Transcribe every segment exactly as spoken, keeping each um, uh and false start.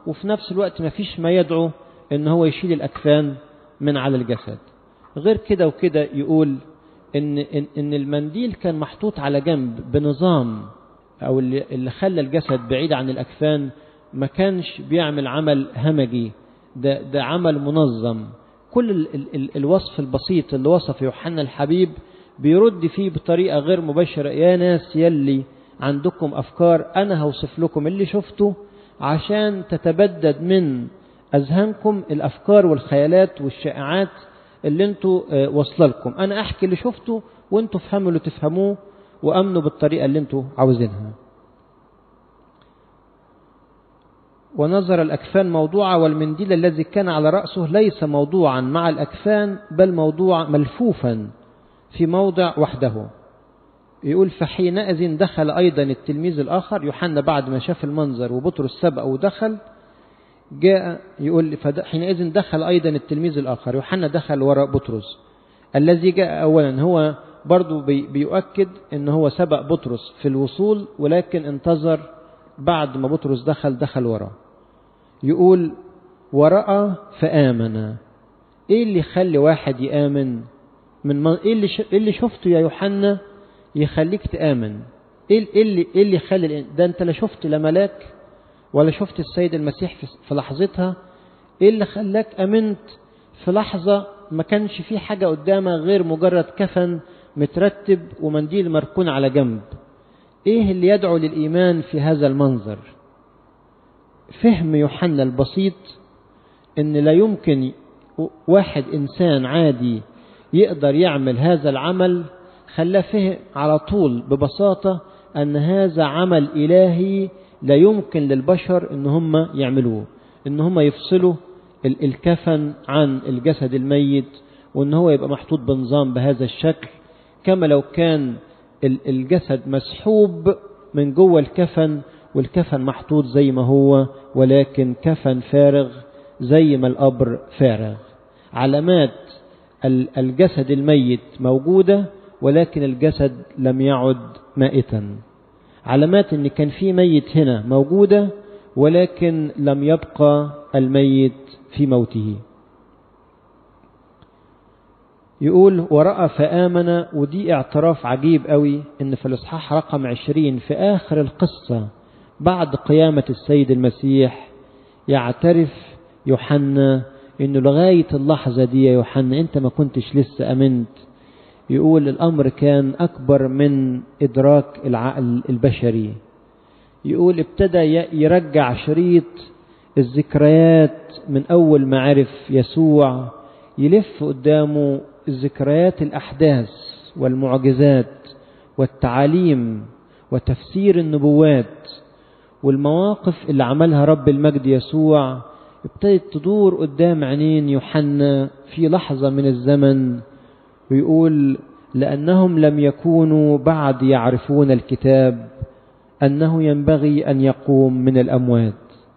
وفي نفس الوقت ما فيش ما يدعو ان هو يشيل الأكفان من على الجسد. غير كده وكده يقول إن, إن, إن المنديل كان محطوط على جنب بنظام، أو اللي, اللي خلى الجسد بعيد عن الأكفان ما كانش بيعمل عمل همجي، ده, ده عمل منظم. كل ال, ال, ال, الوصف البسيط اللي وصف يوحنا الحبيب بيرد فيه بطريقة غير مباشرة. يا ناس يلي عندكم أفكار، أنا هوصف لكم اللي شفته عشان تتبدد من أذهانكم الأفكار والخيالات والشائعات اللي انتوا وصل لكم. أنا أحكي اللي شفته وانتوا فهموا اللي تفهموه وأمنوا بالطريقة اللي انتوا عاوزينها. ونظر الأكفان موضوعة، والمنديل الذي كان على رأسه ليس موضوعا مع الأكفان بل موضوع ملفوفا في موضع وحده. يقول فحينئذ دخل أيضا التلميذ الآخر. يوحنا بعد ما شاف المنظر وبطرس سبق ودخل جاء يقول حينئذ دخل أيضا التلميذ الآخر. يوحنا دخل وراء بطرس الذي جاء أولا. هو برضو بيؤكد ان هو سبق بطرس في الوصول، ولكن انتظر بعد ما بطرس دخل دخل وراء. يقول ورأى فآمن. ايه اللي يخلي واحد يآمن؟ من ايه اللي ايه اللي شفته يا يوحنا يخليك تآمن؟ ايه اللي ايه اللي يخلي ده؟ انت لا شفت لا ملاك ولا شفت السيد المسيح في لحظتها. ايه اللي خلاك امنت في لحظة ما كانش فيه حاجة قدامها غير مجرد كفن مترتب ومنديل مركون على جنب؟ ايه اللي يدعو للإيمان في هذا المنظر؟ فهم يوحنا البسيط ان لا يمكن واحد انسان عادي يقدر يعمل هذا العمل، خلاه فهم على طول ببساطة ان هذا عمل إلهي لا يمكن للبشر ان هم يعملوه، ان هم يفصلوا الكفن عن الجسد الميت، وان هو يبقى محطوط بنظام بهذا الشكل، كما لو كان الجسد مسحوب من جوه الكفن والكفن محطوط زي ما هو، ولكن كفن فارغ زي ما القبر فارغ. علامات الجسد الميت موجودة ولكن الجسد لم يعد مائتا. علامات ان كان في ميت هنا موجودة ولكن لم يبقى الميت في موته. يقول ورأى فآمن. ودي اعتراف عجيب قوي ان في الاصحاح رقم عشرين في آخر القصة بعد قيامة السيد المسيح يعترف يوحنا انه لغاية اللحظة دي يا يوحنا انت ما كنتش لسه امنت. يقول الامر كان اكبر من ادراك العقل البشري. يقول ابتدى يرجع شريط الذكريات من اول ما عرف يسوع، يلف قدامه الذكريات الأحداث والمعجزات والتعاليم وتفسير النبوات والمواقف اللي عملها رب المجد يسوع. ابتدت تدور قدام عينين يوحنا في لحظة من الزمن، ويقول لأنهم لم يكونوا بعد يعرفون الكتاب أنه ينبغي أن يقوم من الأموات.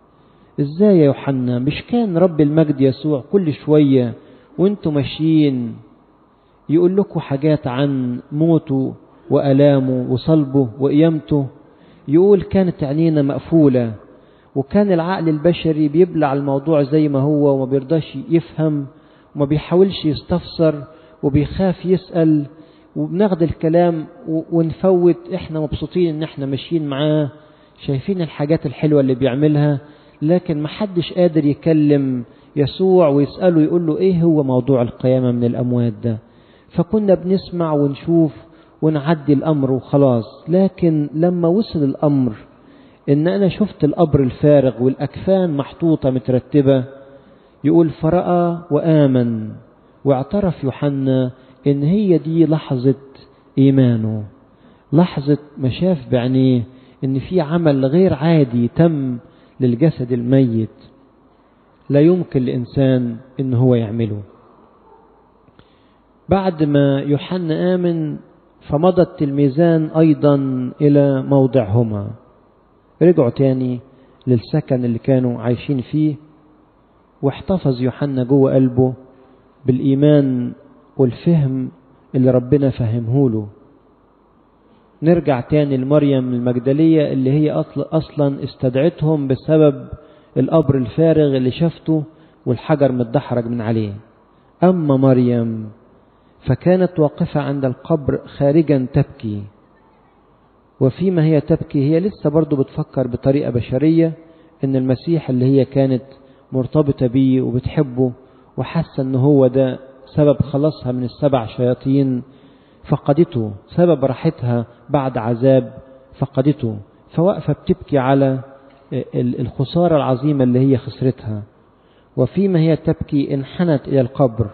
إزاي يا يوحنا؟ مش كان رب المجد يسوع كل شوية وانتوا ماشيين يقول لكم حاجات عن موته وألامه وصلبه وقيامته؟ يقول كانت عينينا مقفولة، وكان العقل البشري بيبلع الموضوع زي ما هو وما بيرضاش يفهم وما بيحاولش يستفسر وبيخاف يسأل، وبناخد الكلام ونفوت. احنا مبسوطين ان احنا ماشيين معاه شايفين الحاجات الحلوة اللي بيعملها، لكن محدش قادر يكلم يسوع ويسأله يقول له ايه هو موضوع القيامة من الأموات ده. فكنا بنسمع ونشوف ونعدي الأمر وخلاص. لكن لما وصل الأمر إن أنا شفت القبر الفارغ والأكفان محطوطة مترتبة، يقول فرأى وآمن. واعترف يوحنا إن هي دي لحظة إيمانه، لحظة ما شاف بعينيه إن في عمل غير عادي تم للجسد الميت لا يمكن لإنسان إن هو يعمله. بعد ما يوحنا آمن فمضى التلميذان أيضا إلى موضعهما. رجعوا تاني للسكن اللي كانوا عايشين فيه، واحتفظ يوحنا جوه قلبه بالإيمان والفهم اللي ربنا فهمه له. نرجع تاني لمريم المجدلية اللي هي أصلا استدعتهم بسبب القبر الفارغ اللي شافته والحجر متدحرج من عليه. أما مريم فكانت واقفة عند القبر خارجا تبكي. وفيما هي تبكي هي لسه برضو بتفكر بطريقة بشرية ان المسيح اللي هي كانت مرتبطة بيه وبتحبه وحاسة ان هو ده سبب خلاصها من السبع شياطين فقدته، سبب راحتها بعد عذاب فقدته، فوقفة بتبكي على الخسارة العظيمة اللي هي خسرتها. وفيما هي تبكي انحنت إلى القبر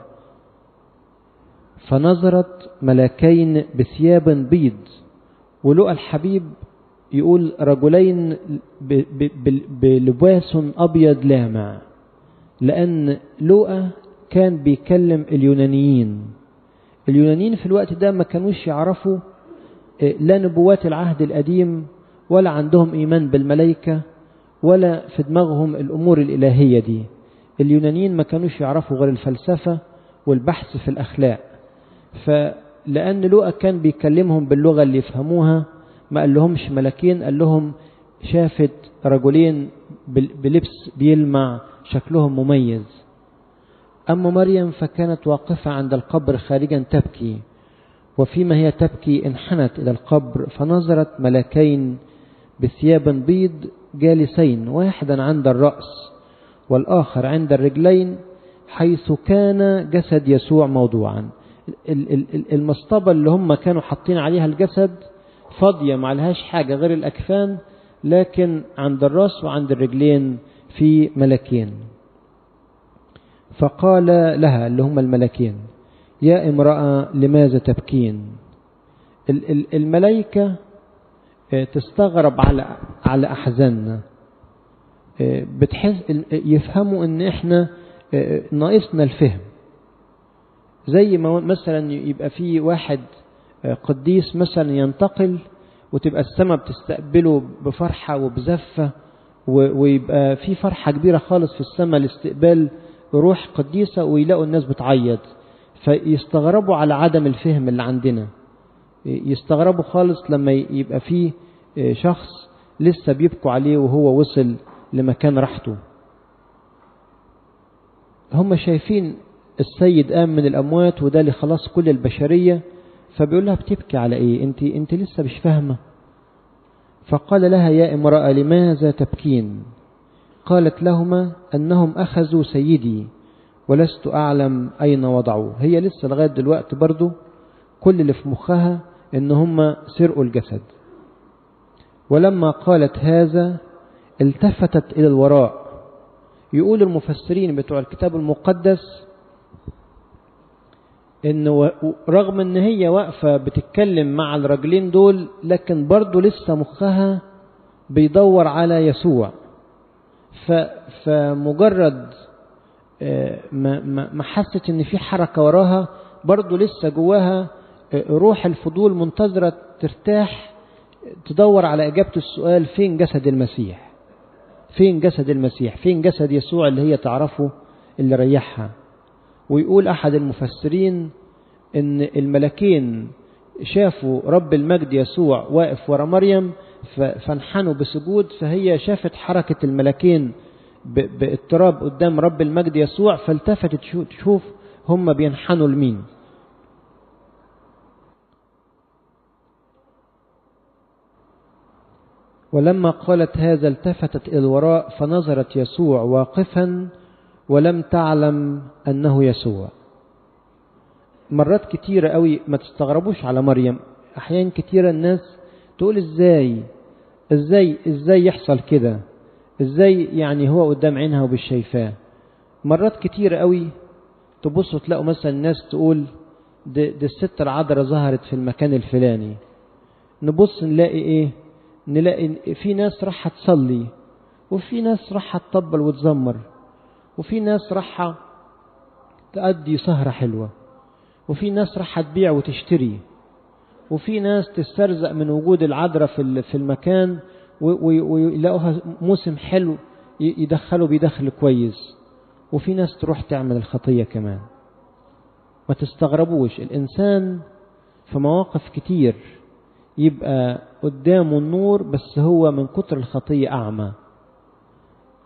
فنظرت ملاكين بثياب بيض. ولقى الحبيب يقول رجلين بلباس أبيض لامع، لأن لقى كان بيكلم اليونانيين. اليونانيين في الوقت ده ما كانوش يعرفوا لا نبوات العهد القديم ولا عندهم إيمان بالملائكة ولا في دماغهم الأمور الإلهية دي. اليونانيين ما كانوش يعرفوا غير الفلسفة والبحث في الأخلاق. فلأن لقى كان بيكلمهم باللغة اللي يفهموها، ما قال لهمش ملاكين، قال لهم شافت رجلين بلبس بيلمع شكلهم مميز. أما مريم فكانت واقفة عند القبر خارجا تبكي. وفيما هي تبكي انحنت إلى القبر فنظرت ملاكين بثياب بيض جالسين، واحدا عند الرأس والآخر عند الرجلين حيث كان جسد يسوع موضوعا. المصطبة اللي هم كانوا حاطين عليها الجسد فاضية ما عليهاش حاجة غير الأكفان، لكن عند الرأس وعند الرجلين في ملكين. فقال لها اللي هم الملكين يا امرأة لماذا تبكين؟ الملائكة تستغرب على على أحزاننا، بتحس يفهموا ان احنا ناقصنا الفهم. زي ما مثلا يبقى في واحد قديس مثلا ينتقل وتبقى السماء بتستقبله بفرحة وبزفة، ويبقى في فرحة كبيرة خالص في السماء لاستقبال روح قديسة، ويلاقوا الناس بتعيط، فيستغربوا على عدم الفهم اللي عندنا. يستغربوا خالص لما يبقى في شخص لسه بيبكوا عليه وهو وصل لمكان راحته. هم شايفين السيد قام من الأموات وده اللي خلاص كل البشرية، فبيقول لها بتبكي على ايه؟ انت انت لسه مش فاهمة. فقال لها يا امرأة لماذا تبكين؟ قالت لهما أنهم أخذوا سيدي ولست أعلم أين وضعوه. هي لسه لغاية دلوقتي برضو كل اللي في مخها إن هم سرقوا الجسد. ولما قالت هذا التفتت إلى الوراء. يقول المفسرين بتوع الكتاب المقدس إن رغم إن هي واقفة بتتكلم مع الرجلين دول، لكن برضو لسه مخها بيدور على يسوع. فمجرد ما حست ان في حركة وراها، برضو لسه جواها روح الفضول منتظرة ترتاح تدور على إجابة السؤال فين جسد المسيح، فين جسد المسيح، فين جسد يسوع اللي هي تعرفه اللي ريحها. ويقول أحد المفسرين ان الملكين شافوا رب المجد يسوع واقف ورا مريم فانحنوا بسجود، فهي شافت حركة الملكين باضطراب قدام رب المجد يسوع، فالتفتت تشوف هم بينحنوا لمين. ولما قالت هذا التفتت إلى الوراء فنظرت يسوع واقفا ولم تعلم أنه يسوع. مرات كتيرة قوي ما تستغربوش على مريم، أحيان كتيرة الناس تقول ازاي ازاي ازاي يحصل كده، ازاي يعني هو قدام عينها وبالشايفاه. مرات كتيرة قوي تبصوا تلاقوا مثلا الناس تقول دي, دي الست العذراء ظهرت في المكان الفلاني. نبص نلاقي ايه؟ نلاقي في ناس راحة تصلي، وفي ناس راحة تطبل وتزمر، وفي ناس راحة تأدي سهرة حلوة، وفي ناس راحة تبيع وتشتري، وفي ناس تسترزق من وجود العذراء في في المكان ويلاقوها موسم حلو يدخلوا بيدخل كويس، وفي ناس تروح تعمل الخطية كمان. ما تستغربوش، الإنسان في مواقف كتير يبقى قدامه النور بس هو من كتر الخطية أعمى.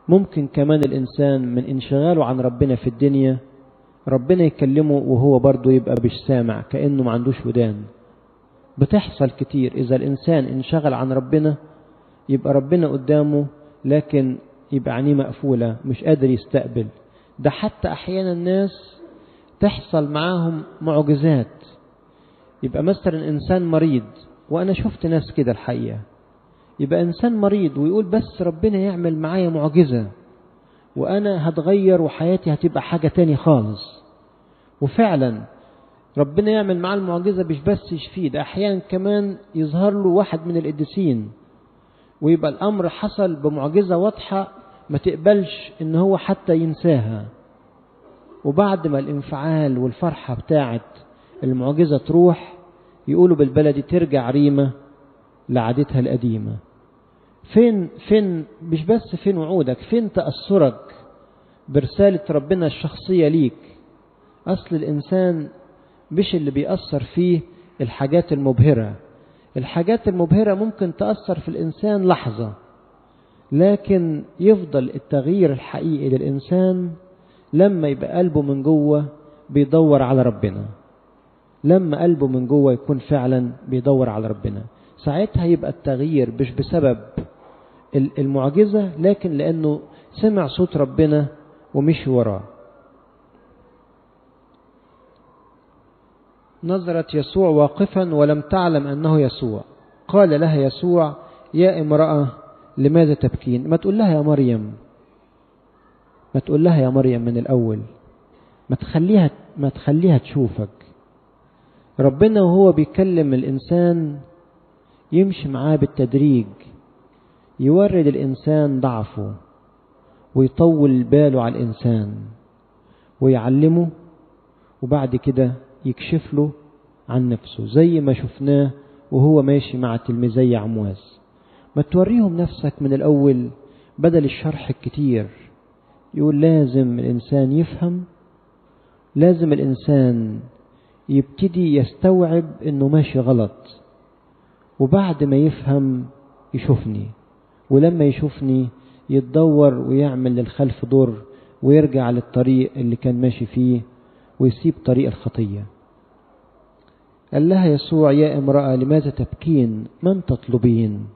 ممكن كمان الإنسان من انشغاله عن ربنا في الدنيا ربنا يكلمه وهو برضه يبقى مش سامع، كأنه ما عندوش ودان. بتحصل كتير إذا الإنسان انشغل عن ربنا، يبقى ربنا قدامه لكن يبقى عينيه مقفولة مش قادر يستقبل. ده حتى أحيانا الناس تحصل معاهم معجزات، يبقى مثلا إنسان مريض، وأنا شفت ناس كده الحقيقة، يبقى إنسان مريض ويقول بس ربنا يعمل معايا معجزة وأنا هتغير وحياتي هتبقى حاجة تاني خالص. وفعلا ربنا يعمل معاه المعجزة، مش بس يشفيه، ده أحيانا كمان يظهر له واحد من القديسين ويبقى الأمر حصل بمعجزة واضحة ما تقبلش إن هو حتى ينساها. وبعد ما الانفعال والفرحة بتاعت المعجزة تروح، يقولوا بالبلدي ترجع ريمة لعادتها القديمة. فين فين مش بس فين وعودك، فين تأثرك برسالة ربنا الشخصية ليك؟ أصل الإنسان مش اللي بيأثر فيه الحاجات المبهرة. الحاجات المبهرة ممكن تأثر في الإنسان لحظة، لكن يفضل التغيير الحقيقي للإنسان لما يبقى قلبه من جوه بيدور على ربنا. لما قلبه من جوه يكون فعلا بيدور على ربنا، ساعتها يبقى التغيير مش بسبب المعجزة، لكن لأنه سمع صوت ربنا ومشي وراه. نظرت يسوع واقفا ولم تعلم أنه يسوع. قال لها يسوع: يا امرأة لماذا تبكين؟ ما تقول لها يا مريم، ما تقول لها يا مريم من الأول، ما تخليها ما تخليها تشوفك. ربنا وهو بيكلم الإنسان يمشي معاه بالتدريج، يورد الإنسان ضعفه ويطول باله على الإنسان ويعلمه، وبعد كده يكشف له عن نفسه زي ما شفناه وهو ماشي مع تلميذي عمواس. ما توريهم نفسك من الأول بدل الشرح الكتير. يقول لازم الإنسان يفهم، لازم الإنسان يبتدي يستوعب إنه ماشي غلط، وبعد ما يفهم يشوفني، ولما يشوفني يتدور ويعمل للخلف دور ويرجع للطريق اللي كان ماشي فيه ويسيب طريق الخطية. قال لها يسوع: يا امرأة لماذا تبكين؟ من تطلبين؟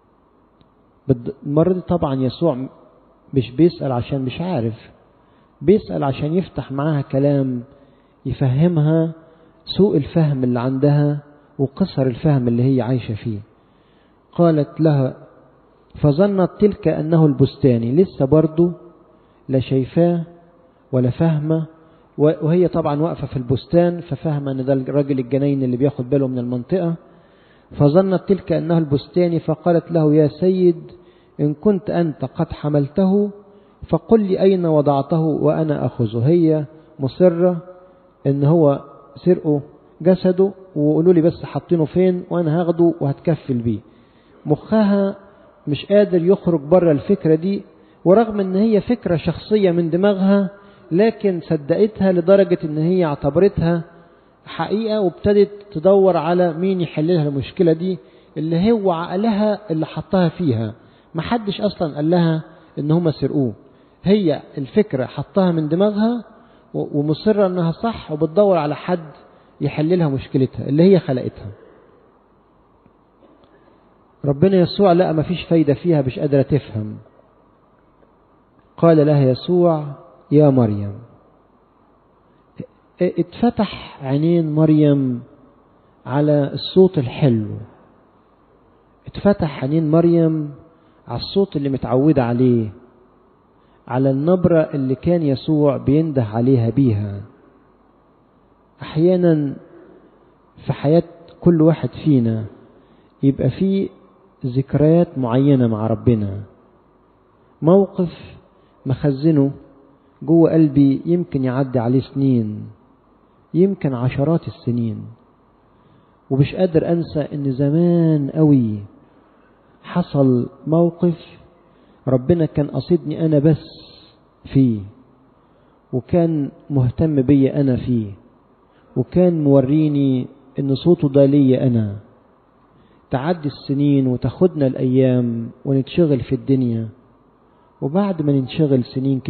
المرة دي طبعا يسوع مش بيسأل عشان مش عارف، بيسأل عشان يفتح معاها كلام يفهمها سوء الفهم اللي عندها وقصر الفهم اللي هي عايشة فيه. قالت لها فظنت تلك أنه البستاني، لسه برضو لا شايفاه ولا فهمه، وهي طبعا واقفة في البستان ففهمة أن ده الراجل الجنين اللي بياخد باله من المنطقة. فظنت تلك أنه البستاني فقالت له: يا سيد إن كنت أنت قد حملته فقل لي أين وضعته وأنا أخذه. هي مصرة إن هو سرقه جسده وقولوا لي بس حاطينه فين وأنا هاخده وهتكفل بيه. مخها مش قادر يخرج بره الفكرة دي، ورغم ان هي فكرة شخصية من دماغها لكن صدقتها لدرجة ان هي اعتبرتها حقيقة، وابتدت تدور على مين يحللها المشكلة دي اللي هو عقلها اللي حطها فيها. محدش اصلا قال لها ان هم سرقوه، هي الفكرة حطها من دماغها ومصرة انها صح، وبتدور على حد يحللها مشكلتها اللي هي خلقتها. ربنا يسوع لا ما فيش فايدة فيها، مش قادرة تفهم. قال لها يسوع: يا مريم. اتفتح عينين مريم على الصوت الحلو، اتفتح عينين مريم على الصوت اللي متعودة عليه، على النبرة اللي كان يسوع بينده عليها بيها. احيانا في حياة كل واحد فينا يبقى فيه ذكريات معينة مع ربنا، موقف مخزنه جوه قلبي يمكن يعدي عليه سنين، يمكن عشرات السنين، ومش قادر أنسى إن زمان قوي حصل موقف ربنا كان قصدني أنا بس فيه، وكان مهتم بي أنا فيه، وكان موريني إن صوته ده لي أنا. تعدي السنين وتاخدنا الأيام ونتشغل في الدنيا وبعد ما ننشغل سنين